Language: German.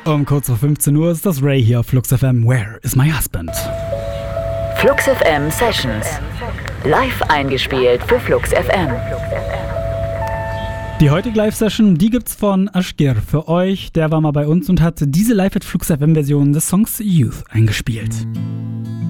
Um kurz vor 15 Uhr ist das Ray hier auf Flux FM. Where is my husband? Flux FM Sessions. Live eingespielt für Flux FM. Die heutige Live-Session, die gibt's von Ashgir für euch. Der war mal bei uns und hat diese Live at Flux FM Version des Songs Youth eingespielt.